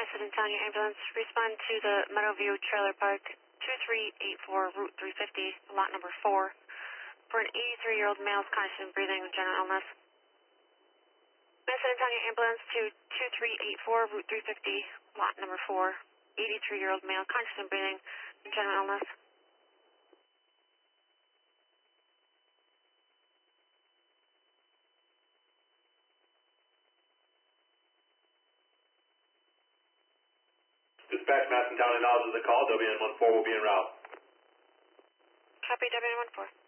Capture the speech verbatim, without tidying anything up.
Minnesota ambulance, respond to the Meadowview Trailer Park, two three eight four, Route three fifty, lot number four, for an eighty-three-year-old male with conscious breathing with general illness. Minnesota ambulance to two three eight four, Route three fifty, lot number four, eighty-three-year-old male, conscious and breathing with general illness. Dispatch Madison County acknowledges the call. W N one four will be en route. Copy, W N one four.